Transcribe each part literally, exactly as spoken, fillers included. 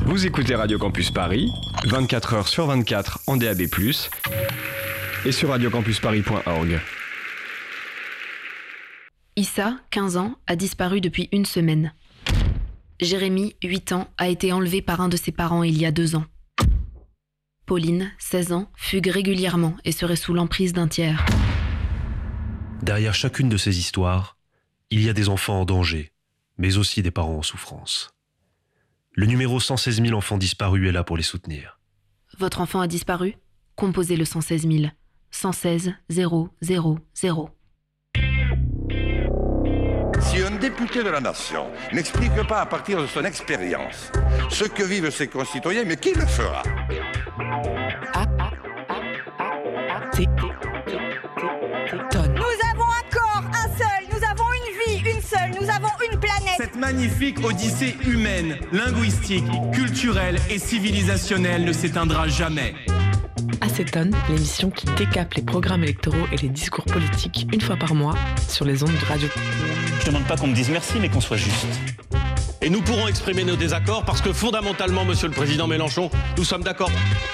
Vous écoutez Radio Campus Paris, vingt-quatre heures sur vingt-quatre en D A B plus, et sur radiocampus paris point org. Issa, quinze ans, a disparu depuis une semaine. Jérémy, huit ans, a été enlevé par un de ses parents il y a deux ans. Pauline, seize ans, fugue régulièrement et serait sous l'emprise d'un tiers. Derrière chacune de ces histoires, il y a des enfants en danger, mais aussi des parents en souffrance. Le numéro cent seize mille enfants disparus est là pour les soutenir. Votre enfant a disparu ? Composez le cent seize mille. cent seize zéro zéro zéro. Si un député de la nation n'explique pas à partir de son expérience ce que vivent ses concitoyens, mais qui le fera ? Nous avons un corps, un seul, nous avons une vie, une seule, nous avons une planète. Cette magnifique odyssée humaine, linguistique, culturelle et civilisationnelle ne s'éteindra jamais. Acétone, l'émission qui décape les programmes électoraux et les discours politiques une fois par mois sur les ondes de radio. Je ne demande pas qu'on me dise merci, mais qu'on soit juste. Et nous pourrons exprimer nos désaccords parce que fondamentalement, Monsieur le Président Mélenchon, nous sommes d'accord.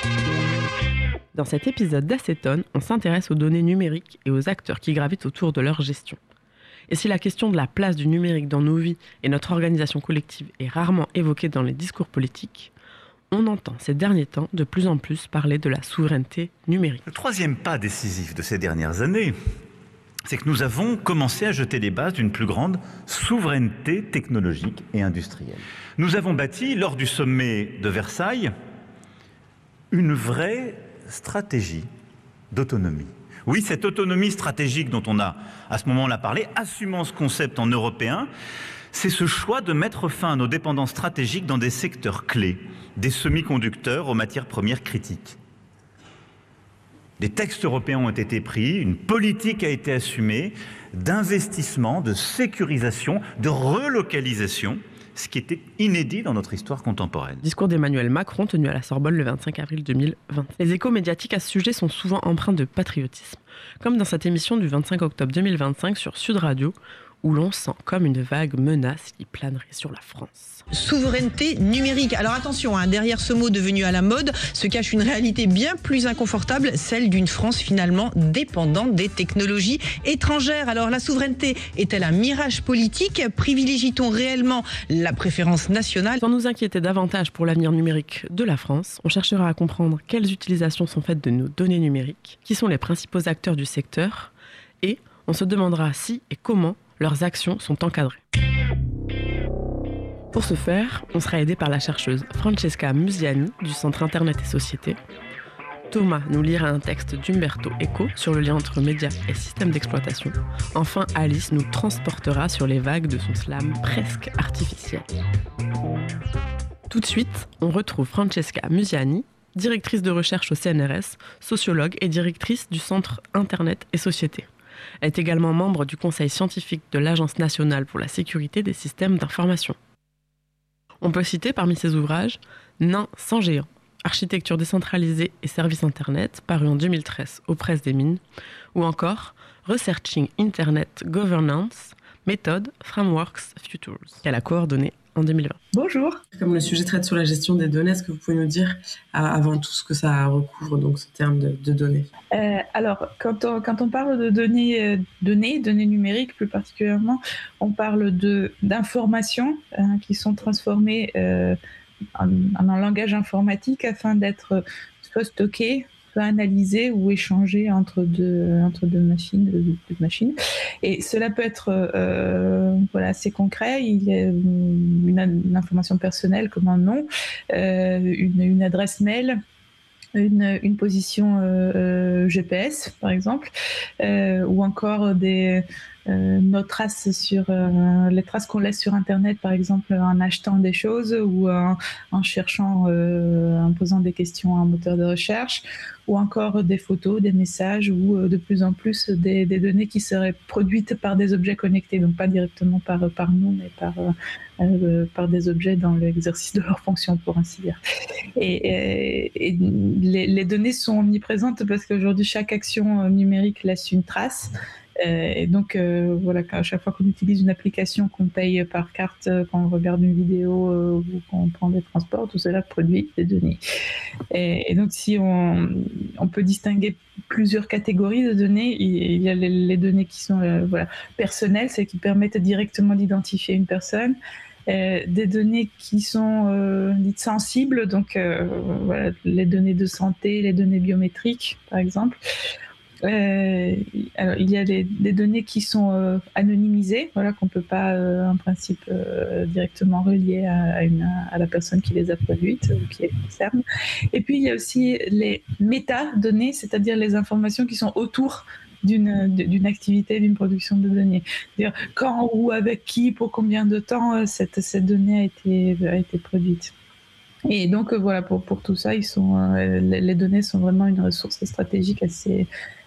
Dans cet épisode d'Acétone, on s'intéresse aux données numériques et aux acteurs qui gravitent autour de leur gestion. Et si la question de la place du numérique dans nos vies et notre organisation collective est rarement évoquée dans les discours politiques, on entend ces derniers temps de plus en plus parler de la souveraineté numérique. Le troisième pas décisif de ces dernières années, c'est que nous avons commencé à jeter les bases d'une plus grande souveraineté technologique et industrielle. Nous avons bâti, lors du sommet de Versailles, une vraie stratégie d'autonomie. Oui, cette autonomie stratégique dont on a à ce moment-là parlé, assumant ce concept en européen, c'est ce choix de mettre fin à nos dépendances stratégiques dans des secteurs clés, des semi-conducteurs aux matières premières critiques. Des textes européens ont été pris, une politique a été assumée d'investissement, de sécurisation, de relocalisation, ce qui était inédit dans notre histoire contemporaine. Discours d'Emmanuel Macron tenu à la Sorbonne le vingt-cinq avril deux mille vingt. Les échos médiatiques à ce sujet sont souvent empreints de patriotisme, comme dans cette émission du vingt-cinq octobre deux mille vingt-cinq sur Sud Radio, où l'on sent comme une vague menace qui planerait sur la France. Souveraineté numérique. Alors attention, hein, derrière ce mot devenu à la mode se cache une réalité bien plus inconfortable, celle d'une France finalement dépendante des technologies étrangères. Alors la souveraineté est-elle un mirage politique ? Privilégie-t-on réellement la préférence nationale ? Sans nous inquiéter davantage pour l'avenir numérique de la France, on cherchera à comprendre quelles utilisations sont faites de nos données numériques, qui sont les principaux acteurs du secteur, et on se demandera si et comment leurs actions sont encadrées. Pour ce faire, on sera aidé par la chercheuse Francesca Musiani du Centre Internet et Société. Thomas nous lira un texte d'Umberto Eco sur le lien entre médias et systèmes d'exploitation. Enfin, Alice nous transportera sur les vagues de son slam presque artificiel. Tout de suite, on retrouve Francesca Musiani, directrice de recherche au C N R S, sociologue et directrice du Centre Internet et Société. Elle est également membre du conseil scientifique de l'Agence nationale pour la sécurité des systèmes d'information. On peut citer parmi ses ouvrages Nains sans géants, architecture décentralisée et services Internet, paru en deux mille treize aux Presses des Mines, ou encore Researching Internet Governance, Méthode, Frameworks, Futures, qu'elle a coordonné en deux mille vingt. Bonjour. Comme le sujet traite sur la gestion des données, est-ce que vous pouvez nous dire avant tout ce que ça recouvre, donc ce terme de, de données ? euh, Alors, quand on, quand on parle de données, euh, données, données numériques plus particulièrement, on parle de, d'informations hein, qui sont transformées euh, en, en un langage informatique afin d'être soit stockées, soit analysées ou échangées entre deux, entre deux machines, deux, deux machines. Et cela peut être euh, voilà, assez concret. Il y a une, une information personnelle comme un nom, euh, une, une adresse mail, une, une position euh, G P S par exemple, euh, ou encore des, euh, nos traces sur euh, les traces qu'on laisse sur Internet par exemple en achetant des choses ou en, en cherchant, euh, en posant des questions à un moteur de recherche, ou encore des photos, des messages ou euh, de plus en plus des, des données qui seraient produites par des objets connectés, donc pas directement par, par nous, mais par, euh, par des objets dans l'exercice de leur fonction, pour ainsi dire. Et, et, et les, les données sont omniprésentes parce qu'aujourd'hui, chaque action numérique laisse une trace. Euh, et donc, euh, voilà, à chaque fois qu'on utilise une application, qu'on paye par carte, quand on regarde une vidéo euh, ou qu'on prend des transports, tout cela produit des données. Et, et donc, si on, on peut distinguer plusieurs catégories de données, il y a les, les données qui sont euh, voilà, personnelles, c'est qui permettent directement d'identifier une personne. Euh, des données qui sont euh, dites sensibles, donc euh, voilà, les données de santé, les données biométriques, par exemple. Euh, alors, il y a des, des données qui sont euh, anonymisées, voilà, qu'on ne peut pas, euh, en principe, euh, directement relier à, à, une, à la personne qui les a produites ou qui les concerne. Et puis, il y a aussi les métadonnées, c'est-à-dire les informations qui sont autour d'une, d'une activité, d'une production de données. C'est-à-dire quand, où, avec qui, pour combien de temps cette, cette donnée a été, a été produite. Et donc, voilà, pour, pour tout ça, ils sont, euh, les, les données sont vraiment une ressource stratégique assez